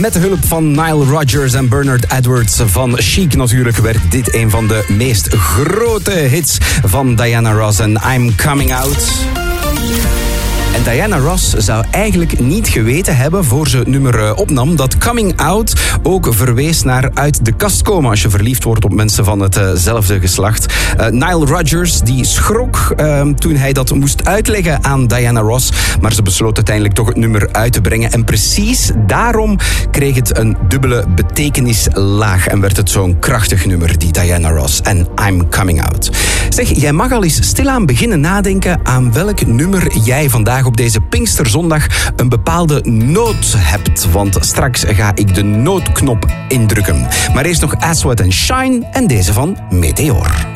Met de hulp van Nile Rodgers en Bernard Edwards van Chic natuurlijk werd dit een van de meest grote hits van Diana Ross en I'm Coming Out. En Diana Ross zou eigenlijk niet geweten hebben voor ze het nummer opnam dat coming out ook verwees naar uit de kast komen als je verliefd wordt op mensen van hetzelfde geslacht. Nile Rodgers die schrok toen hij dat moest uitleggen aan Diana Ross, maar ze besloot uiteindelijk toch het nummer uit te brengen. En precies daarom kreeg het een dubbele betekenislaag en werd het zo'n krachtig nummer, die Diana Ross en I'm Coming Out. Zeg, jij mag al eens stilaan beginnen nadenken aan welk nummer jij vandaag op deze Pinksterzondag een bepaalde noot hebt. Want straks ga ik de noodknop indrukken. Maar eerst nog Aswad en Shine en deze van Meteor.